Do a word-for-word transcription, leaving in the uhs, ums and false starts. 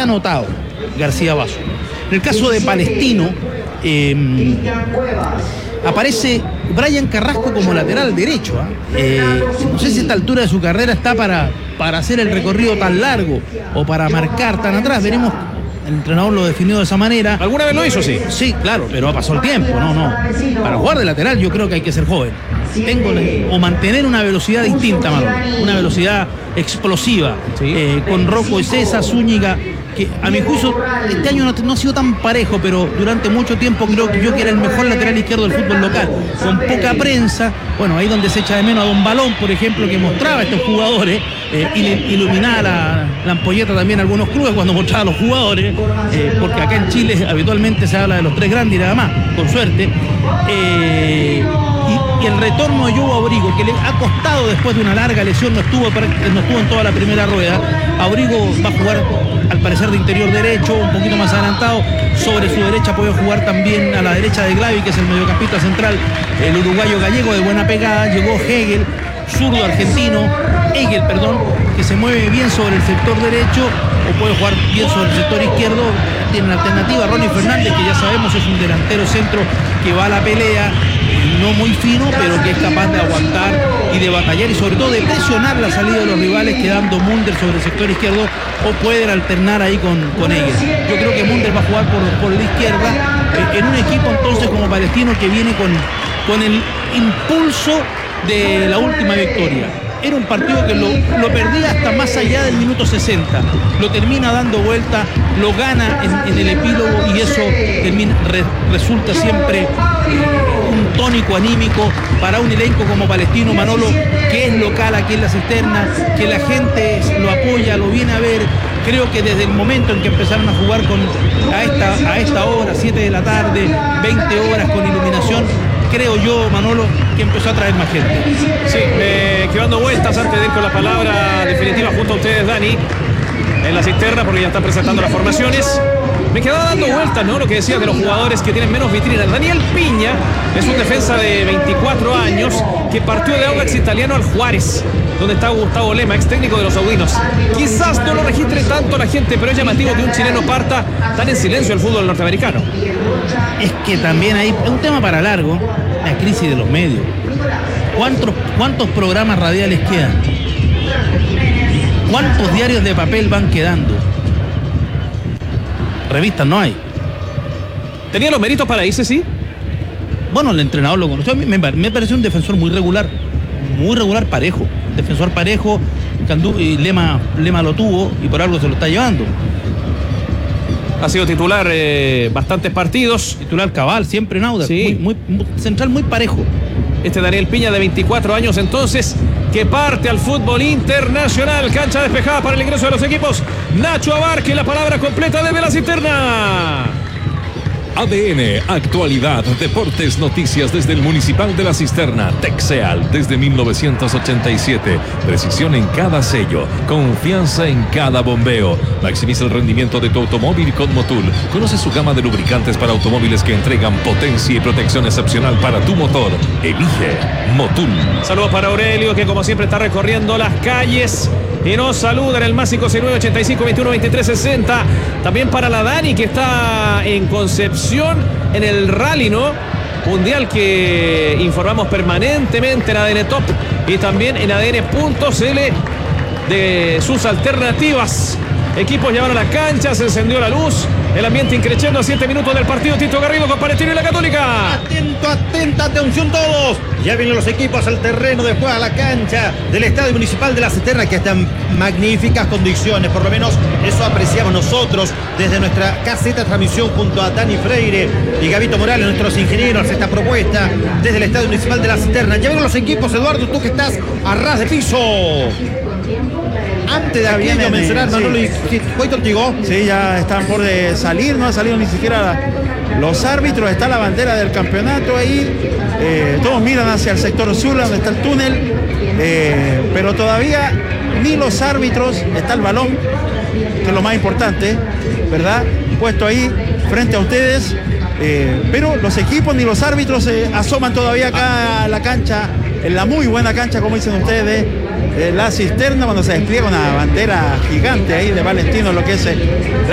está anotado García Basso. En el caso de Palestino, eh, aparece Brian Carrasco como lateral derecho. ¿eh? Eh, no sé si a esta altura de su carrera está para, para hacer el recorrido tan largo o para marcar tan atrás. Veremos. El entrenador lo definió de esa manera. ¿Alguna vez lo hizo, sí? Sí, claro, pero ha pasado el tiempo, no, no. Para jugar de lateral yo creo que hay que ser joven. Tengo, o mantener una velocidad distinta, Marlon, una velocidad explosiva. Sí. Eh, con Rocco y César, Zúñiga, que a mi juicio este año no, no ha sido tan parejo, pero durante mucho tiempo creo que yo que era el mejor lateral izquierdo del fútbol local, con poca prensa. Bueno, ahí donde se echa de menos a Don Balón, por ejemplo, que mostraba a estos jugadores, eh, iluminaba la, la ampolleta también a algunos clubes cuando mostraba a los jugadores, eh, porque acá en Chile habitualmente se habla de los tres grandes y nada más, con suerte. Eh, y, y el retorno de Joe Abrigo, que le ha costado después de una larga lesión, no estuvo, no estuvo en toda la primera rueda. Abrigo va a jugar al parecer de interior derecho, un poquito más adelantado. Sobre su derecha puede jugar también a la derecha de Glavi, que es el mediocampista central, el uruguayo gallego de buena pegada. Llegó Hegel, zurdo argentino, Hegel, perdón, que se mueve bien sobre el sector derecho o puede jugar bien sobre el sector izquierdo. Tiene una alternativa Ronnie Fernández, que ya sabemos es un delantero centro que va a la pelea, no muy fino, pero que es capaz de aguantar y de batallar y sobre todo de presionar la salida de los rivales, quedando Munder sobre el sector izquierdo, o pueden alternar ahí con, con ellos. Yo creo que Munder va a jugar por, por la izquierda, eh, en un equipo entonces como Palestino que viene con, con el impulso de la última victoria. Era un partido que lo, lo perdía hasta más allá del minuto sesenta. Lo termina dando vuelta, lo gana en, en el epílogo y eso termina, re, resulta siempre un tónico anímico para un elenco como Palestino, Manolo, que es local aquí en la Cisterna, que la gente lo apoya, lo viene a ver. Creo que desde el momento en que empezaron a jugar con, a, esta, a esta hora, siete de la tarde, veinte horas con iluminación, creo yo, Manolo, que empezó a traer más gente. Sí, eh, que dando vueltas antes de ir con la palabra definitiva junto a ustedes, Dani, en la cisterna, porque ya están presentando las formaciones. Me quedaba dando vueltas, ¿no? Lo que decía de los jugadores que tienen menos vitrinas. Daniel Piña es un defensa de veinticuatro años que partió de Audax Italiano al Juárez, donde está Gustavo Lema, ex técnico de los Saudinos. Quizás no lo registre tanto la gente, pero es llamativo que un chileno parta tan en silencio el fútbol norteamericano. Es que también hay un tema para largo, la crisis de los medios. ¿Cuántos, cuántos programas radiales quedan? ¿Cuántos diarios de papel van quedando? Revistas no hay. ¿Tenía los méritos para irse, sí? Bueno, el entrenador lo conoció. Me, me pareció un defensor muy regular. Muy regular, parejo. Defensor parejo. Candú, y Lema, Lema lo tuvo y por algo se lo está llevando. Ha sido titular eh, bastantes partidos. Titular cabal, siempre en Audax. Sí. Muy, muy, muy, central muy parejo. Este Daniel Piña de veinticuatro años entonces, que parte al fútbol internacional. Cancha despejada para el ingreso de los equipos. Nacho Abarque, la palabra completa desde la cisterna. A D N, actualidad, deportes, noticias desde el Municipal de la Cisterna. Texeal desde mil novecientos ochenta y siete. Precisión en cada sello, confianza en cada bombeo. Maximiza el rendimiento de tu automóvil con Motul. Conoce su gama de lubricantes para automóviles que entregan potencia y protección excepcional para tu motor. Elige Motul. Saludos para Aurelio, que como siempre está recorriendo las calles y nos saluda en el más cinco seis nueve, ochenta y cinco, veintiuno, veintitrés, sesenta. También para la Dani, que está en Concepción en el rally, ¿no? Mundial, que informamos permanentemente en A D N Top y también en A D N punto C L de sus alternativas. Equipos llevaron a la cancha, se encendió la luz, el ambiente increciendo a siete minutos del partido. Tito Garrido con Palestino y la Católica. Atento, atenta, atención todos. Ya vienen los equipos al terreno de juego, a la cancha del Estadio Municipal de la Cisterna, que está en magníficas condiciones. Por lo menos eso apreciamos nosotros desde nuestra caseta de transmisión junto a Dani Freire y Gabito Morales, nuestros ingenieros. Esta propuesta desde el Estadio Municipal de la Cisterna. Ya vienen los equipos, Eduardo, tú que estás a ras de piso. Antes de aquello viene, mencionar, Manolo, sí. y voy contigo. Sí, ya están por de salir, no ha salido ni siquiera los árbitros, está la bandera del campeonato ahí, eh, todos miran hacia el sector sur, donde está el túnel, eh, pero todavía ni los árbitros, está el balón, que es lo más importante, ¿verdad? Puesto ahí frente a ustedes, eh, pero los equipos ni los árbitros se asoman todavía acá a la cancha, en la muy buena cancha, como dicen ustedes, de la Cisterna, cuando se despliega una bandera gigante ahí de Palestino, lo que es